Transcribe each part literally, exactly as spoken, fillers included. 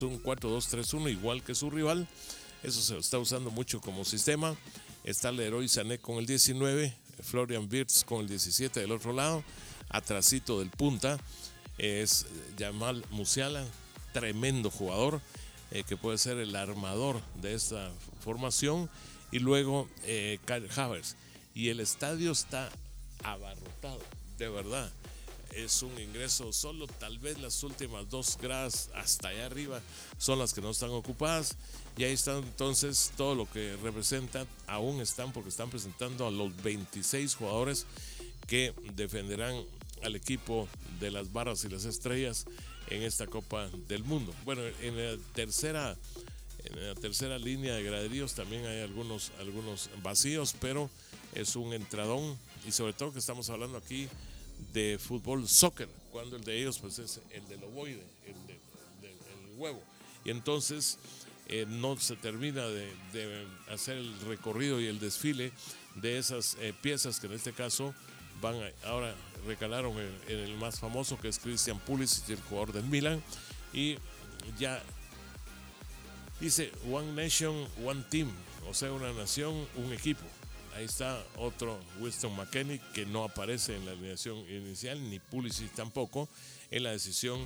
un cuatro dos tres uno igual que su rival. Eso se está usando mucho como sistema. Está Leroy Sané con el diecinueve, Florian Wirtz con el diecisiete del otro lado. Atrasito del punta es Jamal Musiala, tremendo jugador eh, que puede ser el armador de esta formación. Y luego eh, Kai Havertz. Y el estadio está abarrotado, de verdad. Es un ingreso solo, tal vez las últimas dos gradas hasta allá arriba son las que no están ocupadas, y ahí están entonces todo lo que representan, aún están porque están presentando a los veintiséis jugadores que defenderán al equipo de las Barras y las Estrellas en esta Copa del Mundo. Bueno, en la tercera, en la tercera línea de graderíos también hay algunos, algunos vacíos, pero es un entradón, y sobre todo que estamos hablando aquí de fútbol soccer, cuando el de ellos pues es el del ovoide, el, de, el, de, el huevo, y entonces eh, no se termina de, de hacer el recorrido y el desfile de esas eh, piezas que en este caso van a, ahora recalaron en, en el más famoso, que es Christian Pulisic, el jugador del Milan, y ya dice One Nation, One Team, o sea, una nación, un equipo. Ahí está otro Winston McKennie que no aparece en la alineación inicial, ni Pulisic tampoco en la decisión.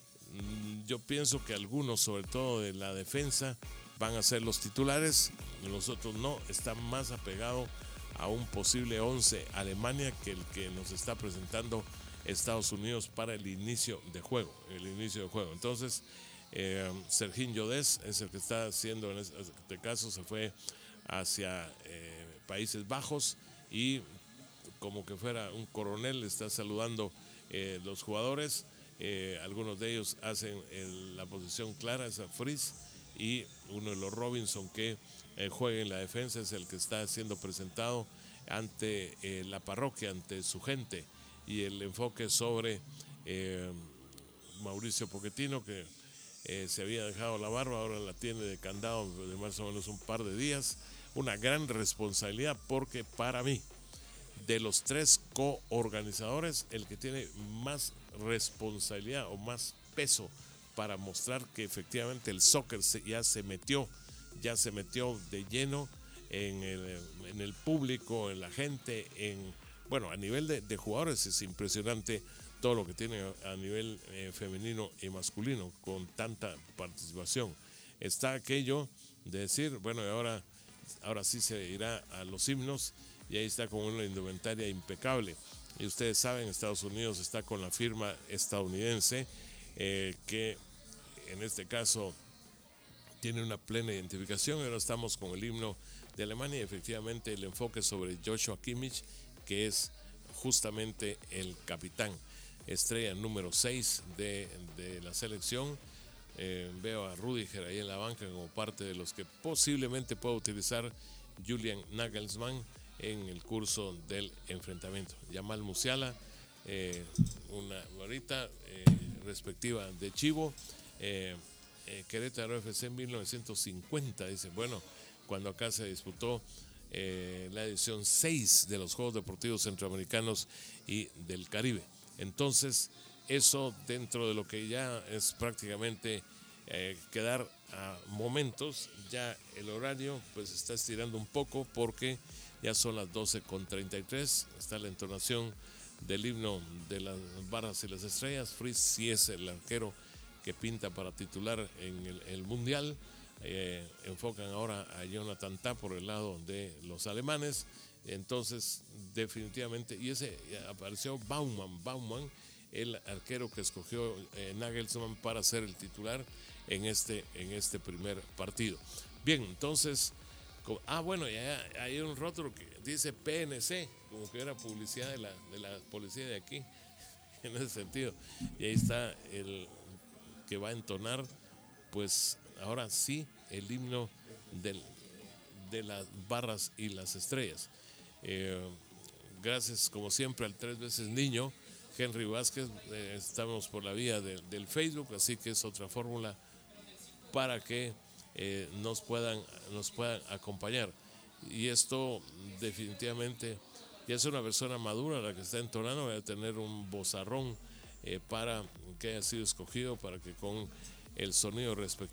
Yo pienso que algunos, sobre todo de la defensa, van a ser los titulares, los otros no. Está más apegado a un posible once Alemania que el que nos está presentando Estados Unidos para el inicio de juego, el inicio de juego. Entonces, eh, Serginho Dest es el que está haciendo, en este caso se fue hacia eh, Países Bajos, y como que fuera un coronel está saludando eh, los jugadores. Eh, algunos de ellos hacen el, la posición clara, esa Fries, y uno de los Robinson que eh, juega en la defensa es el que está siendo presentado ante eh, la parroquia, ante su gente, y el enfoque sobre eh, Mauricio Pochettino, que eh, se había dejado la barba, ahora la tiene de candado de más o menos un par de días. Una gran responsabilidad, porque para mí, de los tres coorganizadores, el que tiene más responsabilidad o más peso para mostrar que efectivamente el soccer se, ya se metió, ya se metió de lleno en el, en el público, en la gente, en, bueno, a nivel de, de jugadores es impresionante todo lo que tiene a nivel eh, femenino y masculino, con tanta participación. Está aquello de decir, bueno, ahora, ahora sí se irá a los himnos, y ahí está con una indumentaria impecable. Y ustedes saben, Estados Unidos está con la firma estadounidense, eh, que en este caso tiene una plena identificación. Ahora estamos con el himno de Alemania, y efectivamente el enfoque sobre Joshua Kimmich, que es justamente el capitán, estrella número seis de, de la selección. Eh, veo a Rüdiger ahí en la banca como parte de los que posiblemente pueda utilizar Julian Nagelsmann en el curso del enfrentamiento. Jamal Musiala, eh, una varita eh, respectiva de Chivo, eh, eh, Querétaro F C en mil novecientos cincuenta, dice, bueno, cuando acá se disputó eh, la edición seis de los Juegos Deportivos Centroamericanos y del Caribe. Entonces, eso dentro de lo que ya es prácticamente eh, quedar a momentos, ya el horario pues está estirando un poco, porque ya son las doce con treinta y tres, está la entonación del himno de las Barras y las Estrellas. Fries sí es el arquero que pinta para titular en el, el Mundial. Eh, enfocan ahora a Jonathan Tah por el lado de los alemanes. Entonces, definitivamente, y ese apareció Baumann, Baumann, el arquero que escogió eh, Nagelsmann para ser el titular en este, en este primer partido. Bien, entonces, ah, bueno, ya hay un rótulo que dice P N C, como que era publicidad de la, de la policía de aquí, en ese sentido. Y ahí está el que va a entonar, pues ahora sí, el himno del, de las Barras y las Estrellas. Eh, gracias, como siempre, al tres veces niño, Henry Vázquez. Eh, estamos por la vía de, del Facebook, así que es otra fórmula para que eh, nos, puedan, nos puedan acompañar. Y esto definitivamente ya es una persona madura la que está entonando, va a tener un vozarrón eh, para que haya sido escogido, para que con el sonido respectivo